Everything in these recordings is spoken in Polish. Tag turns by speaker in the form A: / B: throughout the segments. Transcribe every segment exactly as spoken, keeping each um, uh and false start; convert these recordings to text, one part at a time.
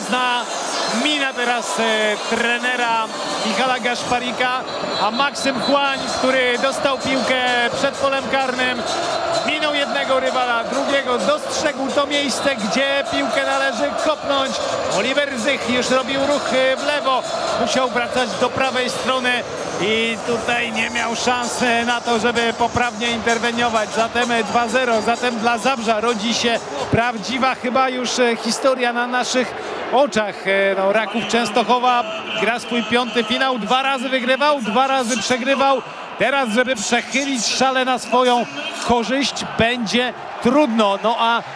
A: żałosna mina teraz e, trenera Michala Gaszparika, a Maksym Chłań, który dostał piłkę przed polem karnym, minął jednego rywala, drugiego, dostrzegł to miejsce, gdzie piłkę należy kopnąć. Oliver Zych już robił ruch w lewo, musiał wracać do prawej strony i tutaj nie miał szans na to, żeby poprawnie interweniować. Zatem dwa zero, zatem dla Zabrza rodzi się prawdziwa chyba już historia na naszych oczach. No, Raków Częstochowa gra swój piąty finał, dwa razy wygrywał, dwa razy przegrywał. Teraz, żeby przechylić szale na swoją korzyść, będzie trudno. No a e,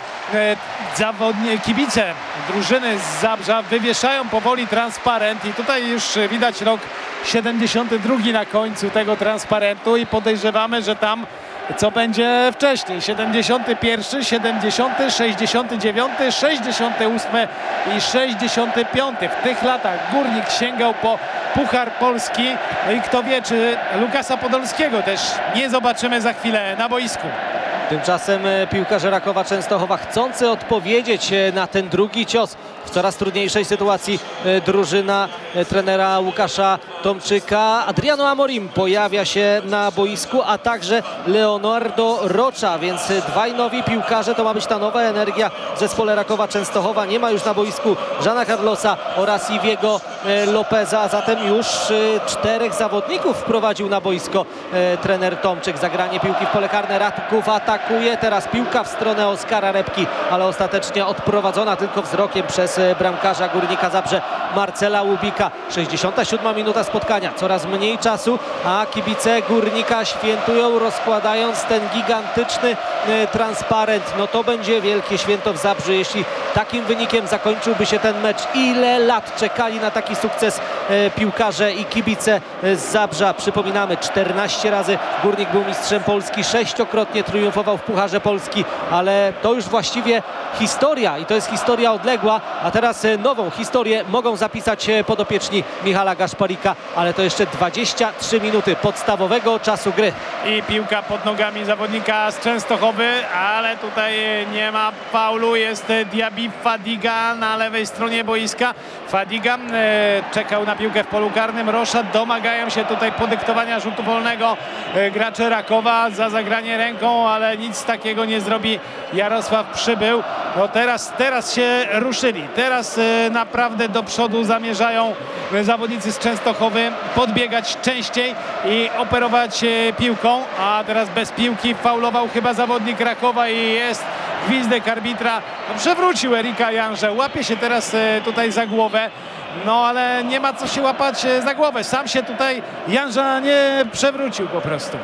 A: zawodni, kibice drużyny z Zabrza wywieszają powoli transparent i tutaj już widać rok siedemdziesiąty drugi na końcu tego transparentu i podejrzewamy, że tam co będzie wcześniej. siedemdziesiąty pierwszy, siedemdziesiąty, sześćdziesiąty dziewiąty, sześćdziesiąty ósmy i sześćdziesiąty piąty. W tych latach Górnik sięgał po Puchar Polski. No i kto wie, czy Lukasa Podolskiego też nie zobaczymy za chwilę na boisku.
B: Tymczasem piłkarze Rakowa Częstochowa, chcący odpowiedzieć na ten drugi cios w coraz trudniejszej sytuacji drużyna trenera Łukasza Tomczyka. Adriano Amorim pojawia się na boisku, a także Leonardo Rocha, więc dwaj nowi piłkarze. To ma być ta nowa energia w zespole Rakowa Częstochowa. Nie ma już na boisku Jeana Carlosa oraz Iwiego Lopeza, a zatem już czterech zawodników wprowadził na boisko trener Tomczyk. Zagranie piłki w pole karne, Raków atakuje, teraz piłka w stronę Oskara Repki, ale ostatecznie odprowadzona tylko wzrokiem przez bramkarza Górnika Zabrze Marcela Łubika. sześćdziesiąta siódma minuta spotkania, coraz mniej czasu, a kibice Górnika świętują, rozkładając ten gigantyczny transparent. No to będzie wielkie święto w Zabrzu, jeśli takim wynikiem zakończyłby się ten mecz. Ile lat czekali na taki sukces piłkarze i kibice z Zabrza. Przypominamy, czternaście razy Górnik był mistrzem Polski, sześciokrotnie triumfował w Pucharze Polski, ale to już właściwie historia i to jest historia odległa, a teraz nową historię mogą zapisać podopieczni Michala Gaszparika, ale to jeszcze dwadzieścia trzy minuty podstawowego czasu gry.
A: I piłka pod nogami zawodnika z Częstochowy, ale tutaj nie ma faulu, jest Diaby Fadiga na lewej stronie boiska. Fadiga e, czekał na piłkę w polu karnym, Rocha domagają się tutaj podyktowania rzutu wolnego e, gracze Rakowa za zagranie ręką, ale nic takiego nie zrobi Jarosław Przybył. No teraz, teraz się ruszyli, teraz e, naprawdę do przodu zamierzają zawodnicy z Częstochowy podbiegać częściej i operować e, piłką, a teraz bez piłki faulował chyba zawodnik Rakowa i jest gwizdek arbitra. No, przewrócił Erika Janżę, łapie się teraz e, tutaj za głowę. No ale nie ma co się łapać e, za głowę, sam się tutaj Janża nie przewrócił po prostu.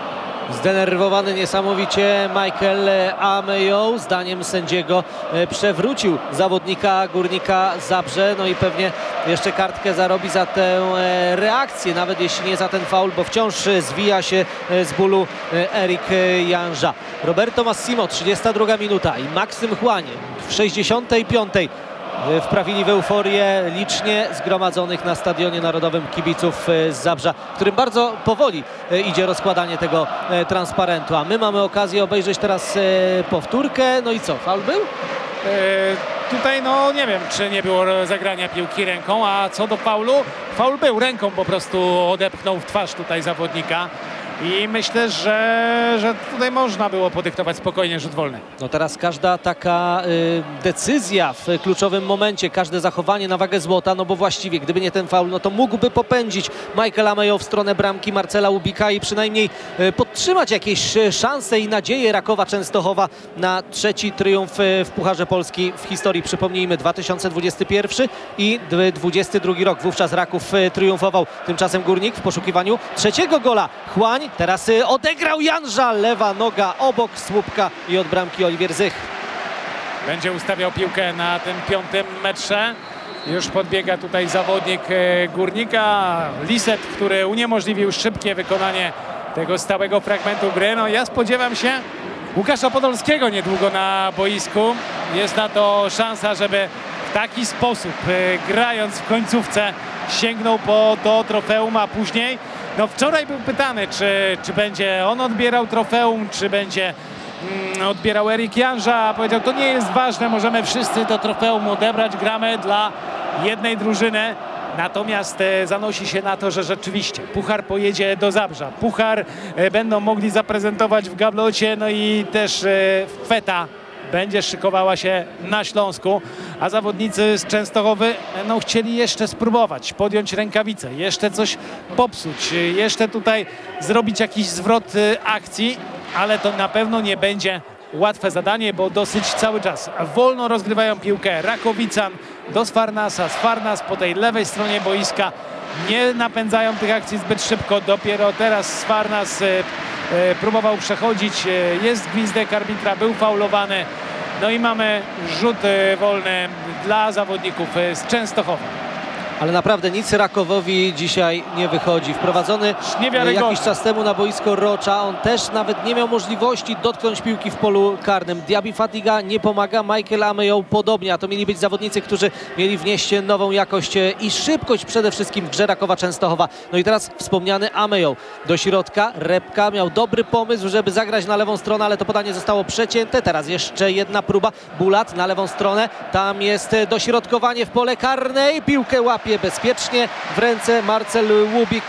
B: Zdenerwowany niesamowicie Michael Amejo, zdaniem sędziego, przewrócił zawodnika Górnika Zabrze. No i pewnie jeszcze kartkę zarobi za tę reakcję, nawet jeśli nie za ten faul, bo wciąż zwija się z bólu Erik Janża. Roberto Massimo, trzydziesta druga minuta i Maksym Chłań w sześćdziesiątej piątej wprawili w euforię licznie zgromadzonych na Stadionie Narodowym kibiców z Zabrza, którym bardzo powoli idzie rozkładanie tego transparentu. A my mamy okazję obejrzeć teraz powtórkę. No i co, faul był?
A: E, tutaj no nie wiem, czy nie było zagrania piłki ręką, a co do faulu, faul był, ręką po prostu odepchnął w twarz tutaj zawodnika. I myślę, że, że tutaj można było podyktować spokojnie rzut wolny.
B: No teraz każda taka y, decyzja w kluczowym momencie, każde zachowanie na wagę złota, no bo właściwie gdyby nie ten faul, no to mógłby popędzić Michael Amejo w stronę bramki Marcela Łubika i przynajmniej y, podtrzymać jakieś szanse i nadzieje Rakowa Częstochowa na trzeci triumf y, w Pucharze Polski w historii. Przypomnijmy, dwa tysiące dwudziesty pierwszy i dwudziesty drugi rok. Wówczas Raków y, triumfował. Tymczasem Górnik w poszukiwaniu trzeciego gola. Chłań teraz y, odegrał Janża, lewa noga obok słupka i od bramki Oliver Zych.
A: Będzie ustawiał piłkę na tym piątym metrze. Już podbiega tutaj zawodnik e, Górnika, Liset, który uniemożliwił szybkie wykonanie tego stałego fragmentu gry. No ja spodziewam się Łukasza Podolskiego niedługo na boisku. Jest na to szansa, żeby w taki sposób, e, grając w końcówce, sięgnął po to trofeum, a później no wczoraj był pytany, czy, czy będzie on odbierał trofeum, czy będzie mm, odbierał Erik Janża, powiedział, to nie jest ważne, możemy wszyscy to trofeum odebrać, gramy dla jednej drużyny. Natomiast e, zanosi się na to, że rzeczywiście Puchar pojedzie do Zabrza. Puchar e, będą mogli zaprezentować w Gablocie, no i też e, Feta będzie szykowała się na Śląsku, a zawodnicy z Częstochowy no, chcieli jeszcze spróbować, podjąć rękawice, jeszcze coś popsuć, jeszcze tutaj zrobić jakiś zwrot e, akcji, ale to na pewno nie będzie łatwe zadanie, bo dosyć cały czas wolno rozgrywają piłkę. Rakowican do Sfarnasa, Sfarnas po tej lewej stronie boiska, nie napędzają tych akcji zbyt szybko, dopiero teraz Sfarnas e, e, próbował przechodzić, e, jest gwizdek arbitra, był faulowany, no i mamy rzut e, wolny dla zawodników e, z Częstochowy.
B: Ale naprawdę nic Rakowowi dzisiaj nie wychodzi. Wprowadzony
A: Niewiarygodne.
B: jakiś czas temu na boisko Rocza. On też nawet nie miał możliwości dotknąć piłki w polu karnym. Diaby Fadiga nie pomaga, Michael Amejo podobnie. A to mieli być zawodnicy, którzy mieli wnieść nową jakość i szybkość przede wszystkim w grze Rakowa Częstochowa. No i teraz wspomniany Amejo do środka. Repka miał dobry pomysł, żeby zagrać na lewą stronę, ale to podanie zostało przecięte. Teraz jeszcze jedna próba. Bulat na lewą stronę. Tam jest dośrodkowanie w pole karne i piłkę łapie bezpiecznie w ręce Marcel Łubik,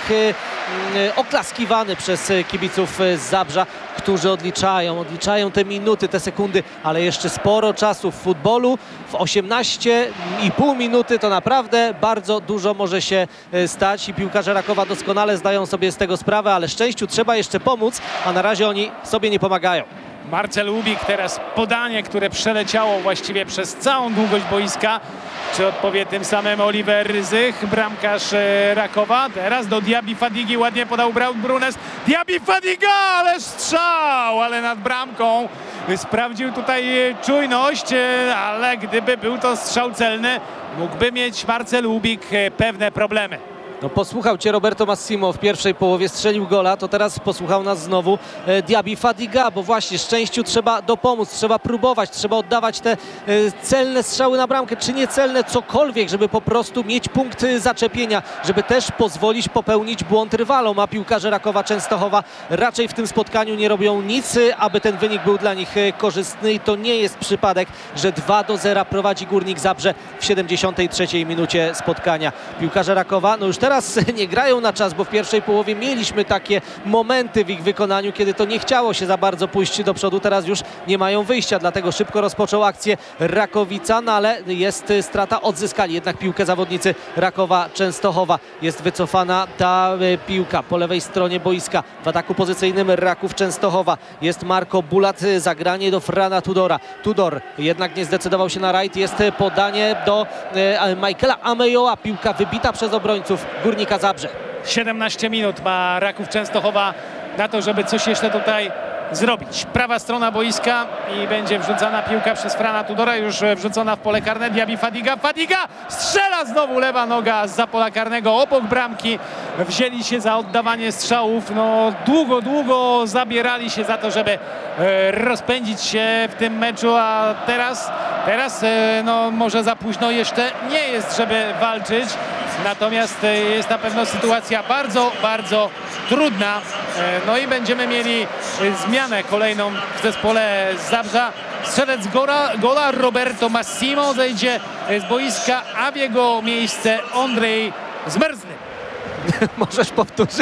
B: oklaskiwany przez kibiców z Zabrza, którzy odliczają, odliczają te minuty, te sekundy, ale jeszcze sporo czasu w futbolu. W osiemnaście i pół minuty to naprawdę bardzo dużo może się stać i piłkarze Rakowa doskonale zdają sobie z tego sprawę, ale szczęściu trzeba jeszcze pomóc, a na razie oni sobie nie pomagają.
A: Marcel Łubik, teraz podanie, które przeleciało właściwie przez całą długość boiska. Czy odpowie tym samym Oliver Rydych, bramkarz e, Rakowa? Teraz do Diaby Fadigi, ładnie podał Braun Brunes. Diaby Fadiga, ale strzał, ale nad bramką. Sprawdził tutaj e, czujność, e, ale gdyby był to strzał celny, mógłby mieć Marcel Łubik e, pewne problemy.
B: No posłuchał cię Roberto Massimo w pierwszej połowie, strzelił gola, to teraz posłuchał nas znowu e, Diaby Fadiga, bo właśnie szczęściu trzeba dopomóc, trzeba próbować, trzeba oddawać te e, celne strzały na bramkę, czy niecelne, cokolwiek, żeby po prostu mieć punkt zaczepienia, żeby też pozwolić popełnić błąd rywalom, a piłkarze Rakowa Częstochowa raczej w tym spotkaniu nie robią nic, aby ten wynik był dla nich e, korzystny i to nie jest przypadek, że dwa do zera prowadzi Górnik Zabrze w siedemdziesiątej trzeciej minucie spotkania. Piłkarze Rakowa, no już teraz Teraz nie grają na czas, bo w pierwszej połowie mieliśmy takie momenty w ich wykonaniu, kiedy to nie chciało się za bardzo pójść do przodu. Teraz już nie mają wyjścia, dlatego szybko rozpoczął akcję Rakowica, no ale jest strata, odzyskali jednak piłkę zawodnicy Rakowa Częstochowa. Jest wycofana ta piłka po lewej stronie boiska. W ataku pozycyjnym Raków Częstochowa jest Marko Bulat, zagranie do Frana Tudora. Tudor jednak nie zdecydował się na rajd, jest podanie do e, Michaela Amejoa, piłka wybita przez obrońców Górnika Zabrze.
A: siedemnaście minut ma Raków Częstochowa na to, żeby coś jeszcze tutaj zrobić. Prawa strona boiska i będzie wrzucana piłka przez Frana Tudora, już wrzucona w pole karne. Diaby Fadiga, Fadiga strzela znowu, lewa noga zza pola karnego obok bramki. Wzięli się za oddawanie strzałów, no długo, długo zabierali się za to, żeby e, rozpędzić się w tym meczu, a teraz, teraz e, no może za późno jeszcze nie jest, żeby walczyć. Natomiast e, jest na pewno sytuacja bardzo, bardzo trudna. E, no i będziemy mieli e, zmianę kolejną w zespole z Zabrza. Strzelec gola, gola Roberto Massimo zejdzie z boiska, a w jego miejsce Andrzej Zmerzny.
B: Możesz powtórzyć?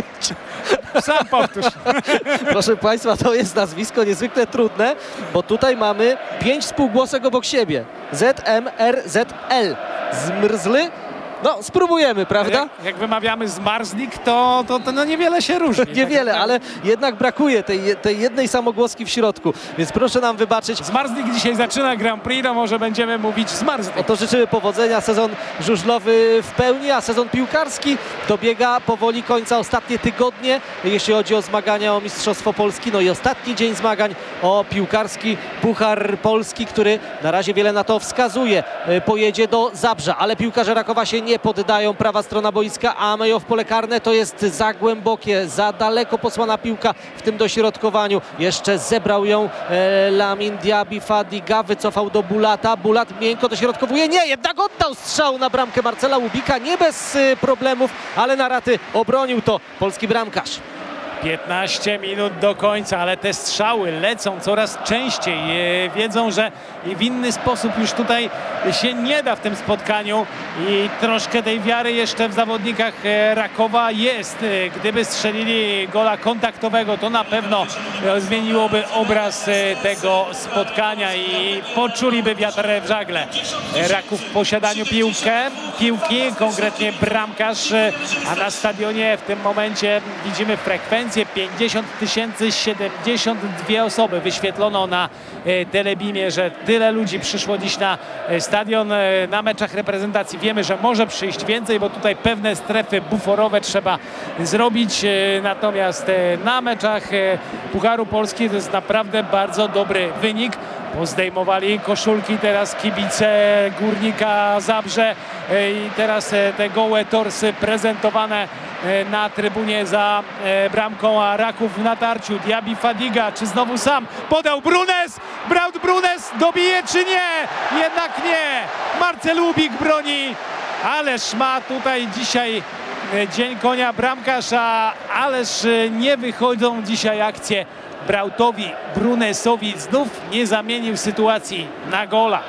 A: Sam powtórz.
B: Proszę Państwa, to jest nazwisko niezwykle trudne, bo tutaj mamy pięć spółgłosek obok siebie. Z M R Z L. Zmrzly? No, spróbujemy, prawda?
A: Jak, jak wymawiamy zmarzlik, to, to, to no niewiele się różni.
B: Niewiele,
A: tak,
B: ale jednak brakuje tej, tej jednej samogłoski w środku, więc proszę nam wybaczyć.
A: Zmarzlik dzisiaj zaczyna Grand Prix, no może będziemy mówić zmarzlik.
B: Oto życzymy powodzenia, sezon żużlowy w pełni, a sezon piłkarski dobiega powoli końca. Ostatnie tygodnie, jeśli chodzi o zmagania o Mistrzostwo Polski, no i ostatni dzień zmagań o piłkarski Puchar Polski, który na razie wiele na to wskazuje. Pojedzie do Zabrza, ale piłkarze Rakowa się nie poddają. Prawa strona boiska, a Amejo w pole karne, to jest za głębokie, za daleko posłana piłka w tym dośrodkowaniu. Jeszcze zebrał ją e, Lamin Diaby Fadiga, wycofał do Bulata. Bulat miękko dośrodkowuje, nie, jednak oddał strzał na bramkę Marcela Łubika, nie bez e, problemów, ale na raty obronił to polski bramkarz.
A: piętnaście minut do końca, ale te strzały lecą coraz częściej. E, Wiedzą, że w inny sposób już tutaj się nie da w tym spotkaniu i troszkę tej wiary jeszcze w zawodnikach e, Rakowa jest. E, Gdyby strzelili gola kontaktowego, to na pewno e, zmieniłoby obraz e, tego spotkania i poczuliby wiatr w żagle. E, Raków w posiadaniu piłkę, piłki, konkretnie bramkarz, e, a na stadionie w tym momencie widzimy frekwencję pięćdziesiąt tysięcy siedemdziesiąt dwie osoby. Wyświetlono na e, telebimie, że tyle ludzi przyszło dziś na e, stadion e, na meczach reprezentacji. Wiemy, że może przyjść więcej, bo tutaj pewne strefy buforowe trzeba zrobić. E, natomiast e, na meczach e, Pucharu Polski to jest naprawdę bardzo dobry wynik. Pozdejmowali koszulki teraz kibice Górnika Zabrze e, i teraz e, te gołe torsy prezentowane e, na trybunie za e, bramką, a Raków w natarciu. Diaby Fadiga, czy znowu sam? Podał Brunes! Braut Brunes dobije czy nie? Jednak nie! Marcel Łubik broni, ależ ma tutaj dzisiaj e, dzień konia bramkarz, a ależ e, nie wychodzą dzisiaj akcje Brautowi Brunesowi. Znów nie zamienił sytuacji na gola.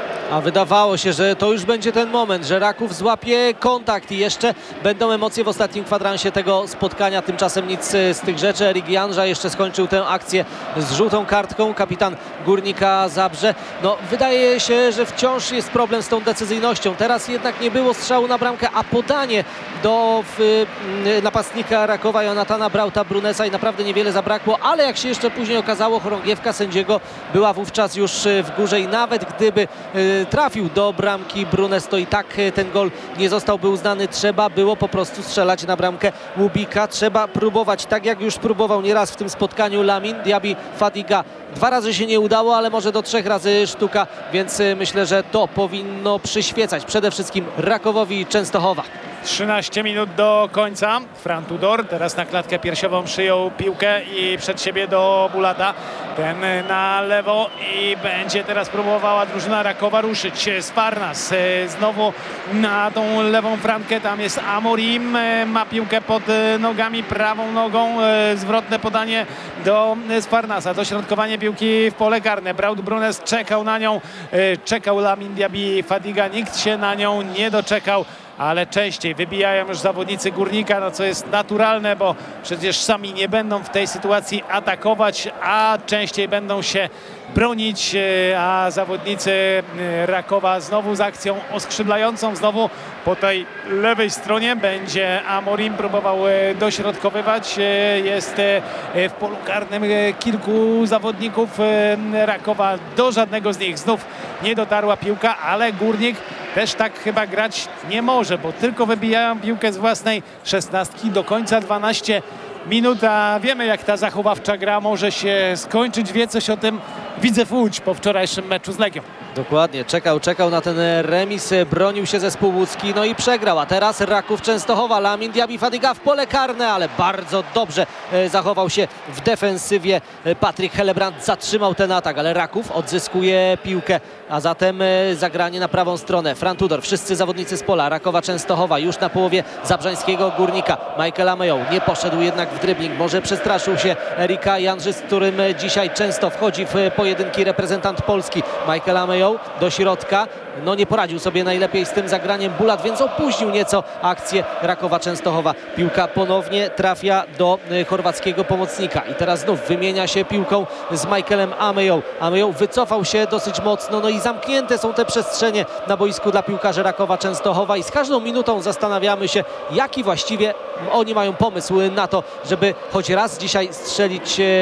B: A wydawało się, że to już będzie ten moment, że Raków złapie kontakt i jeszcze będą emocje w ostatnim kwadransie tego spotkania. Tymczasem nic z tych rzeczy. Erik Janża jeszcze skończył tę akcję z żółtą kartką. Kapitan Górnika Zabrze. No, wydaje się, że wciąż jest problem z tą decyzyjnością. Teraz jednak nie było strzału na bramkę, a podanie do w, napastnika Rakowa Jonatana Brauta Brunesa i naprawdę niewiele zabrakło, ale jak się jeszcze później okazało, chorągiewka sędziego była wówczas już w górze i nawet gdyby trafił do bramki Brunes, to i tak ten gol nie zostałby uznany. Trzeba było po prostu strzelać na bramkę Łubika. Trzeba próbować, tak jak już próbował nieraz w tym spotkaniu Lamin. Diaby Fadiga dwa razy się nie udało, ale może do trzech razy sztuka, więc myślę, że to powinno przyświecać przede wszystkim Rakowowi Częstochowa.
A: trzynaście minut do końca. Fran Tudor teraz na klatkę piersiową przyjął piłkę i przed siebie do Bulata. Ten na lewo i będzie teraz próbowała drużyna Rakowa ruszyć. Sfarnas znowu na tą lewą frankę. Tam jest Amorim. Ma piłkę pod nogami, prawą nogą. Zwrotne podanie do Sfarnasa. Dośrodkowanie piłki w pole karne. Braut Brunes czekał na nią. Czekał Lamin Diaby Fadiga. Nikt się na nią nie doczekał. Ale częściej wybijają już zawodnicy Górnika, no co jest naturalne, bo przecież sami nie będą w tej sytuacji atakować, a częściej będą się bronić, a zawodnicy Rakowa znowu z akcją oskrzydlającą, znowu po tej lewej stronie będzie Amorim próbował dośrodkowywać. Jest w polu karnym kilku zawodników Rakowa, do żadnego z nich znów nie dotarła piłka, ale Górnik też tak chyba grać nie może, bo tylko wybijają piłkę z własnej szesnastki. Do końca dwanaście minut, a wiemy, jak ta zachowawcza gra może się skończyć. Wie coś o tym Widzew Łódź po wczorajszym meczu z Legią.
B: Dokładnie, czekał, czekał na ten remis, bronił się zespół łódzki, no i przegrał, a teraz Raków Częstochowa. Lamin Diaby Fadiga w pole karne, ale bardzo dobrze e, zachował się w defensywie. E, Patryk Helebrand zatrzymał ten atak, ale Raków odzyskuje piłkę, a zatem e, zagranie na prawą stronę. Fran Tudor, wszyscy zawodnicy z pola Rakowa Częstochowa już na połowie zabrzańskiego Górnika. Michael Ameją nie poszedł jednak w dribbling, może przestraszył się Erika Janży, z którym dzisiaj często wchodzi w pojedynki reprezentant Polski. Michael Ameją do środka, no nie poradził sobie najlepiej z tym zagraniem Bulat, więc opóźnił nieco akcję Rakowa Częstochowa. Piłka ponownie trafia do chorwackiego pomocnika i teraz znów wymienia się piłką z Michaelem Ameją. Ameją wycofał się dosyć mocno, no i zamknięte są te przestrzenie na boisku dla piłkarzy Rakowa Częstochowa i z każdą minutą zastanawiamy się, jaki właściwie oni mają pomysł na to, żeby choć raz dzisiaj strzelić e,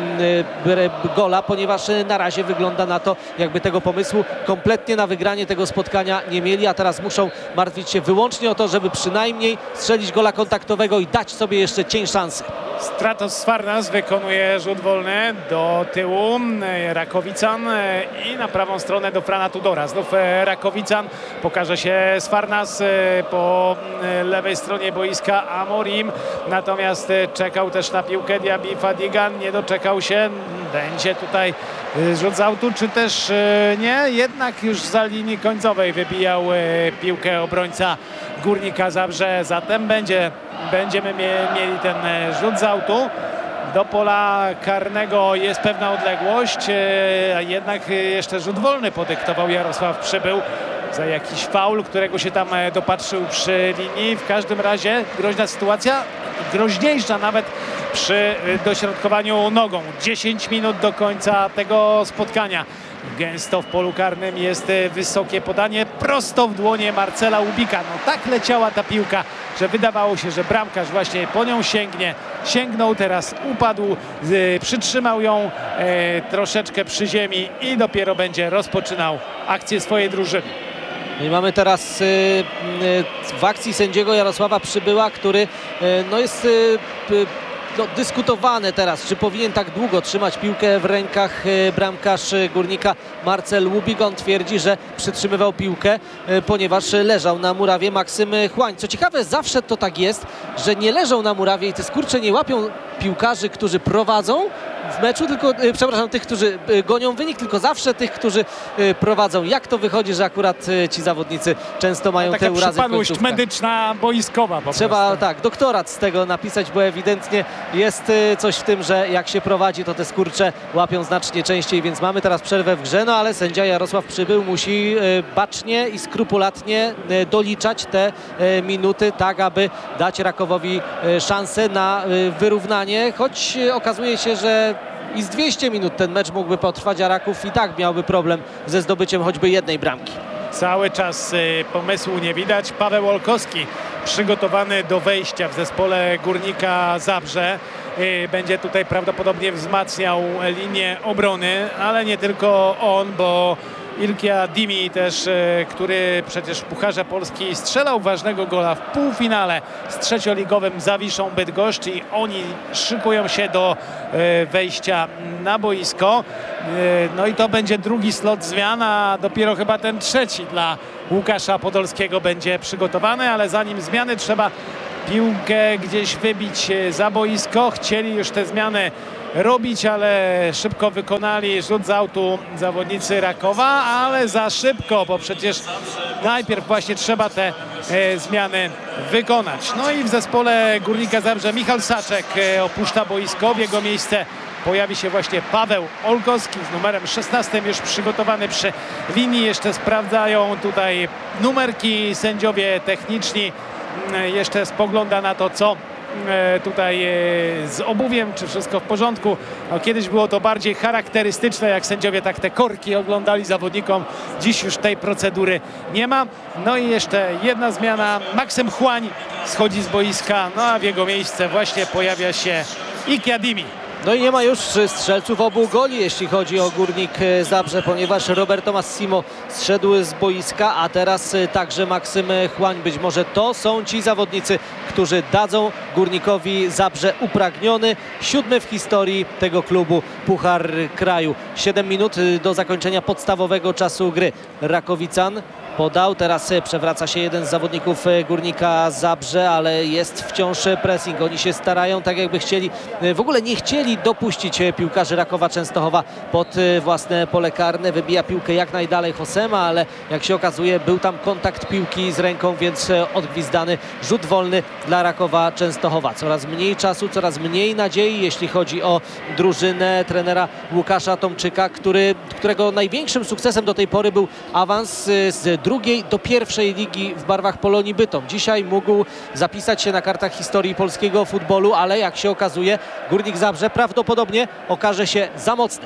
B: e, gola, ponieważ na razie wygląda na to, jakby tego pomysłu kompletnie na wygranie tego spotkania nie mieli, a teraz muszą martwić się wyłącznie o to, żeby przynajmniej strzelić gola kontaktowego i dać sobie jeszcze cień szansy.
A: Stratos Sfarnas wykonuje rzut wolny do tyłu, Rakowican i na prawą stronę do Frana Tudora. Znów Rakowican, pokaże się Sfarnas po lewej stronie boiska Amorim, natomiast czekał też na piłkę Diaby Fadiga, nie doczekał się, będzie tutaj rzut z autu, czy też nie, jednak już za linii końcowej wybijał piłkę obrońca Górnika Zabrze, zatem będzie, będziemy mieli ten rzut z autu. autu. Do pola karnego jest pewna odległość, a jednak jeszcze rzut wolny podyktował Jarosław Przybył za jakiś faul, którego się tam dopatrzył przy linii. W każdym razie groźna sytuacja, groźniejsza nawet przy dośrodkowaniu nogą. dziesięć minut do końca tego spotkania. Gęsto w polu karnym jest wysokie podanie prosto w dłonie Marcela Łubika. No tak leciała ta piłka, że wydawało się, że bramkarz właśnie po nią sięgnie. Sięgnął, teraz upadł, y, przytrzymał ją e, troszeczkę przy ziemi i dopiero będzie rozpoczynał akcję swojej drużyny.
B: I mamy teraz y, y, w akcji sędziego Jarosława Przybyła, który y, no jest y, y, no, dyskutowany teraz, czy powinien tak długo trzymać piłkę w rękach y, bramkarz y, Górnika Marcel Łubik. On twierdzi, że przytrzymywał piłkę, y, ponieważ leżał na murawie Maksym Chłań. Co ciekawe, zawsze to tak jest, że nie leżą na murawie i te skurcze nie łapią piłkarzy, którzy prowadzą w meczu, tylko, y, przepraszam, tych, którzy y, gonią wynik, tylko zawsze tych, którzy y, prowadzą. Jak to wychodzi, że akurat y, ci zawodnicy często mają
A: no,
B: te urazy w
A: przypadłość
B: końcówkach?
A: medyczna boiskowa po
B: Trzeba
A: prostu.
B: tak, doktorat z tego napisać, bo ewidentnie jest y, coś w tym, że jak się prowadzi, to te skurcze łapią znacznie częściej, więc mamy teraz przerwę w grze, no ale sędzia Jarosław Przybył musi y, bacznie i skrupulatnie y, doliczać te y, minuty, tak aby dać Rakowowi y, szansę na y, wyrównanie, choć y, okazuje się, że i z dwieście minut ten mecz mógłby potrwać, a Raków i tak miałby problem ze zdobyciem choćby jednej bramki.
A: Cały czas y, pomysłu nie widać. Paweł Olkowski przygotowany do wejścia w zespole Górnika Zabrze. Y, będzie tutaj prawdopodobnie wzmacniał linię obrony, ale nie tylko on, bo Ilkia Dimi też, y, który przecież w Pucharze Polski strzelał ważnego gola w półfinale z trzecioligowym Zawiszą Bydgoszcz i oni szykują się do y, wejścia na boisko. Y, no i to będzie drugi slot zmian, a dopiero chyba ten trzeci dla Łukasza Podolskiego będzie przygotowany, ale zanim zmiany trzeba piłkę gdzieś wybić za boisko. Chcieli już te zmiany robić, ale szybko wykonali rzut z autu zawodnicy Rakowa, ale za szybko, bo przecież najpierw właśnie trzeba te e, zmiany wykonać. No i w zespole Górnika Zabrze Michał Saczek e, opuszcza boisko. W jego miejsce pojawi się właśnie Paweł Olkowski z numerem szesnastym, już przygotowany przy linii. Jeszcze sprawdzają tutaj numerki sędziowie techniczni. Jeszcze spogląda na to, co tutaj z obuwiem, czy wszystko w porządku. No, kiedyś było to bardziej charakterystyczne, jak sędziowie tak te korki oglądali zawodnikom. Dziś już tej procedury nie ma. No i jeszcze jedna zmiana. Maksym Chłań schodzi z boiska, no a w jego miejsce właśnie pojawia się Ilkia Dimi.
B: No i nie ma już strzelców obu goli, jeśli chodzi o Górnik Zabrze, ponieważ Roberto Massimo zszedł z boiska, a teraz także Maksym Chłań. Być może to są ci zawodnicy, którzy dadzą Górnikowi Zabrze upragniony, siódmy w historii tego klubu Puchar Kraju. siedem minut do zakończenia podstawowego czasu gry. Rakowican podał, teraz przewraca się jeden z zawodników Górnika Zabrze, ale jest wciąż pressing. Oni się starają, tak jakby chcieli, w ogóle nie chcieli dopuścić piłkarzy Rakowa Częstochowa pod własne pole karne. Wybija piłkę jak najdalej Hosema, ale jak się okazuje, był tam kontakt piłki z ręką, więc odgwizdany rzut wolny dla Rakowa Częstochowa. Coraz mniej czasu, coraz mniej nadziei, jeśli chodzi o drużynę trenera Łukasza Tomczyka, który, którego największym sukcesem do tej pory był awans z drugiej do pierwszej ligi w barwach Polonii Bytom. Dzisiaj mógł zapisać się na kartach historii polskiego futbolu, ale jak się okazuje, Górnik Zabrze prawdopodobnie okaże się za mocny.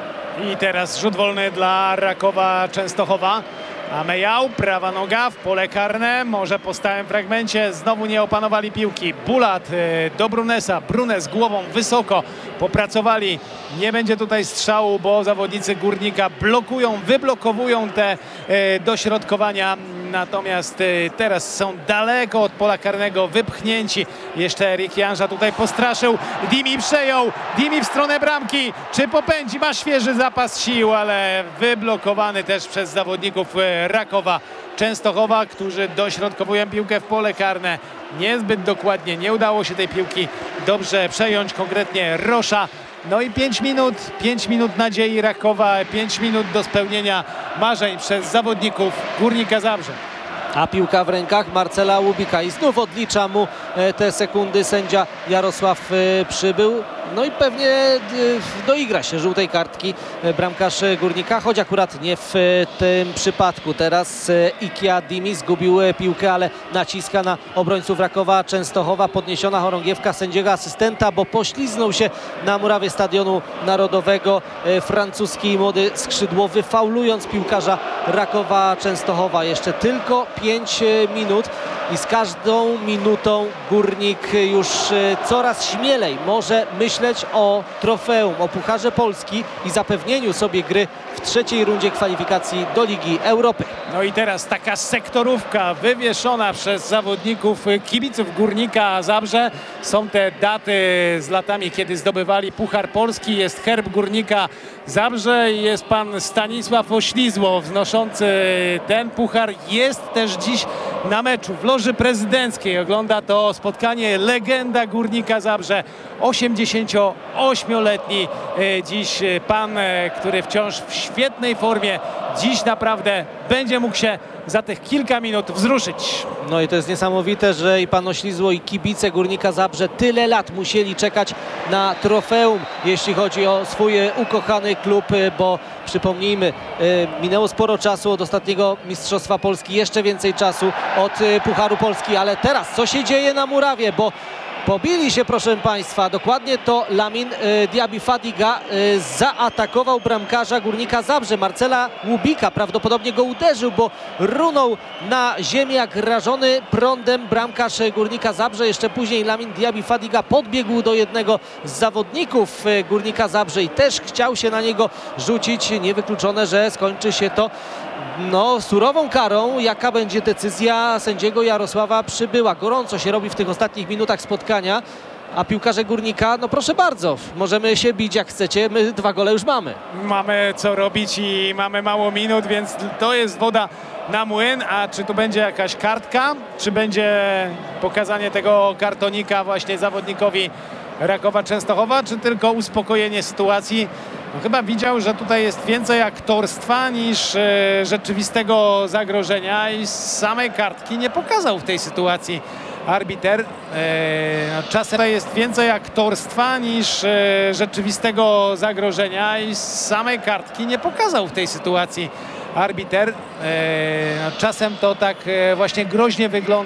A: I teraz rzut wolny dla Rakowa Częstochowa. A Mejał, prawa noga w pole karne, może po stałym fragmencie znowu nie opanowali piłki. Bulat do Brunesa, Brunes głową wysoko popracowali. Nie będzie tutaj strzału, bo zawodnicy Górnika blokują, wyblokowują te e, dośrodkowania. Natomiast e, teraz są daleko od pola karnego, wypchnięci. Jeszcze Erik Janża tutaj postraszył. Dimi przejął, Dimi w stronę bramki. Czy popędzi? Ma świeży zapas sił, ale wyblokowany też przez zawodników e, Rakowa Częstochowa, którzy dośrodkowują piłkę w pole karne. Niezbyt dokładnie, nie udało się tej piłki dobrze przejąć, konkretnie Rosza. No i pięć minut, pięć minut nadziei Rakowa, pięć minut do spełnienia marzeń przez zawodników Górnika Zabrze.
B: A piłka w rękach Marcela Łubika i znów odlicza mu e, te sekundy. Sędzia Jarosław e, Przybył. No i pewnie e, doigra się żółtej kartki e, bramkarz Górnika, choć akurat nie w e, tym przypadku. Teraz e, Ikia Dimi zgubił e, piłkę, ale naciska na obrońców Rakowa Częstochowa. Podniesiona chorągiewka sędziego asystenta, bo pośliznął się na murawie Stadionu Narodowego e, francuski młody skrzydłowy, faulując piłkarza Rakowa Częstochowa. Jeszcze tylko pięć minut i z każdą minutą Górnik już e, coraz śmielej może myśleć o trofeum, o Pucharze Polski i zapewnieniu sobie gry w trzeciej rundzie kwalifikacji do Ligi Europy.
A: No i teraz taka sektorówka wywieszona przez zawodników, kibiców Górnika Zabrze. Są te daty z latami, kiedy zdobywali Puchar Polski. Jest herb Górnika Zabrze i jest pan Stanisław Oślizło wznoszący ten puchar. Jest też dziś na meczu w loży prezydenckiej. Ogląda to spotkanie legenda Górnika Zabrze. osiemdziesięcioośmioletni dziś pan, który wciąż w świetnej formie. Dziś naprawdę będzie mógł się za tych kilka minut wzruszyć.
B: No i to jest niesamowite, że i pan Oślizło, i kibice Górnika Zabrze tyle lat musieli czekać na trofeum, jeśli chodzi o swój ukochany klub, bo przypomnijmy, minęło sporo czasu od ostatniego Mistrzostwa Polski, jeszcze więcej czasu od Pucharu Polski, ale teraz co się dzieje na murawie, bo pobili się, proszę Państwa, dokładnie to Lamin e, Diaby Fadiga e, zaatakował bramkarza Górnika Zabrze, Marcela Łubika. Prawdopodobnie go uderzył, bo runął na ziemię jak rażony prądem bramkarz Górnika Zabrze. Jeszcze później Lamin Diaby Fadiga podbiegł do jednego z zawodników e, Górnika Zabrze i też chciał się na niego rzucić. Niewykluczone, że skończy się to no, surową karą. Jaka będzie decyzja sędziego Jarosława Przybyła? Gorąco się robi w tych ostatnich minutach spotkania, a piłkarze Górnika, no proszę bardzo, możemy się bić jak chcecie, my dwa gole już mamy.
A: Mamy co robić i mamy mało minut, więc to jest woda na młyn. A czy tu będzie jakaś kartka, czy będzie pokazanie tego kartonika właśnie zawodnikowi Rakowa Częstochowa, czy tylko uspokojenie sytuacji? No, chyba widział, że tutaj jest więcej aktorstwa niż e, rzeczywistego zagrożenia i samej kartki nie pokazał w tej sytuacji arbiter. E, no, czasem tutaj jest więcej aktorstwa niż e, rzeczywistego zagrożenia i samej kartki nie pokazał w tej sytuacji arbiter. E, no, czasem to tak e, właśnie groźnie wygląda.